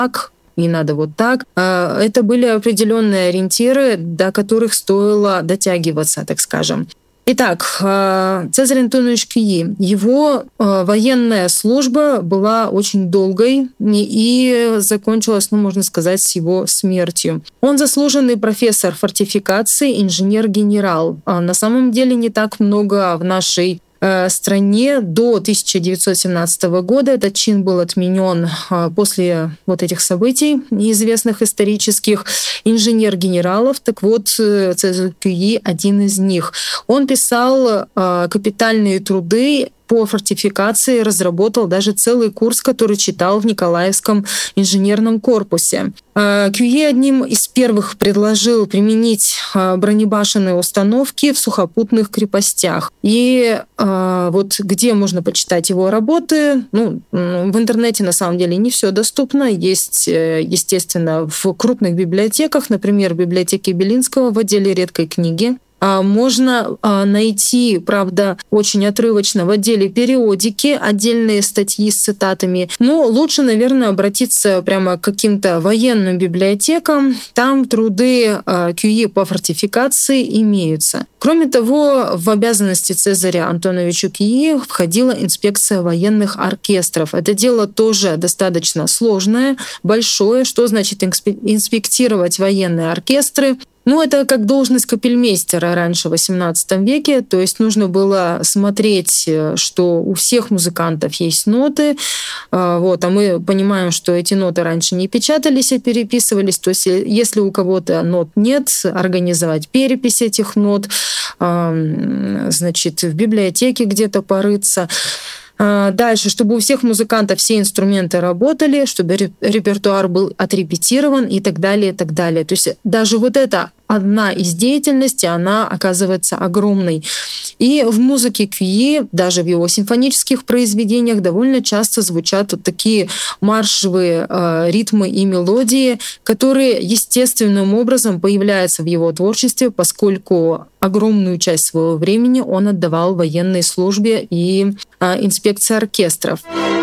так, не надо вот так. Это были определенные ориентиры, до которых стоило дотягиваться, так скажем. Итак, Цезарь Антонович Кюи. Его военная служба была очень долгой и закончилась, можно сказать, с его смертью. Он заслуженный профессор фортификации, инженер-генерал. На самом деле не так много в нашей стране до 1917 года. Этот чин был отменен после вот этих событий неизвестных исторических инженер-генералов. Так вот, Цезарь Кюи один из них. Он писал капитальные труды по фортификации, разработал даже целый курс, который читал в Николаевском инженерном корпусе. Кюи одним из первых предложил применить бронебашенные установки в сухопутных крепостях. И вот где можно почитать его работы? В интернете на самом деле не все доступно. Есть, естественно, в крупных библиотеках, например, в библиотеке Белинского в отделе редкой книги. Можно найти, правда, очень отрывочно в отделе периодики отдельные статьи с цитатами. Но лучше, наверное, обратиться прямо к каким-то военным библиотекам. Там труды Кюи по фортификации имеются. Кроме того, в обязанности Цезаря Антоновича Кюи входила инспекция военных оркестров. Это дело тоже достаточно сложное, большое. Что значит инспектировать военные оркестры? Это как должность капельмейстера раньше, в XVIII веке. То есть нужно было смотреть, что у всех музыкантов есть ноты. А мы понимаем, что эти ноты раньше не печатались, а переписывались. То есть если у кого-то нот нет, организовать перепись этих нот, в библиотеке где-то порыться. Дальше, чтобы у всех музыкантов все инструменты работали, чтобы репертуар был отрепетирован и так далее, и так далее. То есть даже вот это одна из деятельностей, она оказывается огромной. И в музыке Кюи, даже в его симфонических произведениях, довольно часто звучат вот такие маршевые ритмы и мелодии, которые естественным образом появляются в его творчестве, поскольку огромную часть своего времени он отдавал военной службе и инспекции оркестров.